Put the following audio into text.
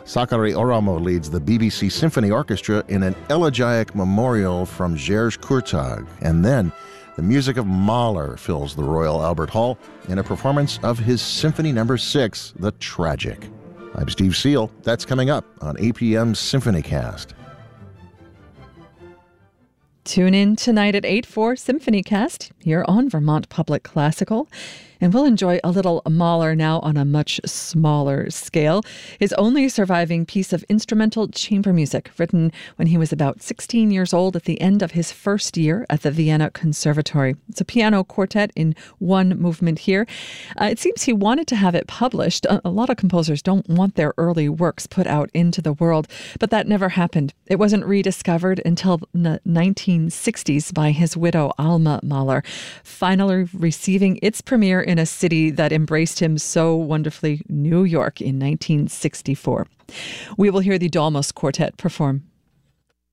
Sakari Oramo leads the BBC Symphony Orchestra in an elegiac memorial from Jerzy Kurtag. And then the music of Mahler fills the Royal Albert Hall in a performance of his Symphony No. 6, The Tragic. I'm Steve Seal. That's coming up on APM's SymphonyCast. Tune in tonight at 8 for SymphonyCast here on Vermont Public Classical. And we'll enjoy a little Mahler now on a much smaller scale. His only surviving piece of instrumental chamber music, written when he was about 16 years old at the end of his first year at the Vienna Conservatory. It's a piano quartet in one movement here. It seems he wanted to have it published. A lot of composers don't want their early works put out into the world, but that never happened. It wasn't rediscovered until the 1960s by his widow, Alma Mahler, finally receiving its premiere in a city that embraced him so wonderfully, New York, in 1964. We will hear the Domus Quartet perform